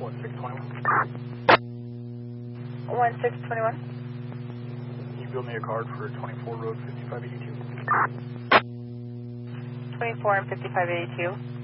1621. Can you build me a card for 24 Road 5582? 24 and 5582.